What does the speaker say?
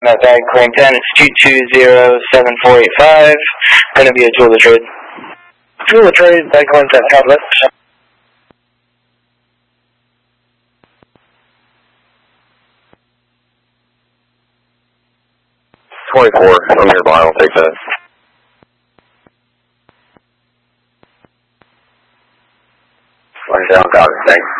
That bag claim 10, it's 2207485. Going to be a dual to trade. Dual to trade, bag claim 10, copy that. 24, I'm nearby, I'll take that. One down, got it, thanks.